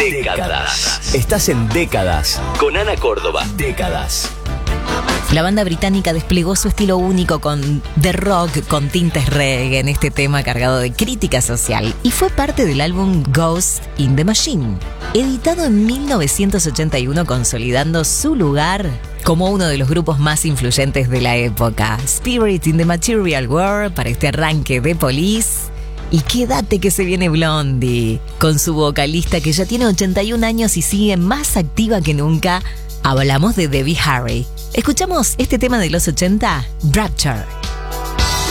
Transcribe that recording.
Décadas. Estás en Décadas con Ana Córdoba. Décadas. La banda británica desplegó su estilo único de rock con tintes reggae en este tema cargado de crítica social y fue parte del álbum Ghost in the Machine, editado en 1981, consolidando su lugar como uno de los grupos más influyentes de la época. Spirit in the Material World para este arranque de Police. Y quédate que se viene Blondie, con su vocalista que ya tiene 81 años y sigue más activa que nunca. Hablamos de Debbie Harry. Escuchamos este tema de los 80, Rapture.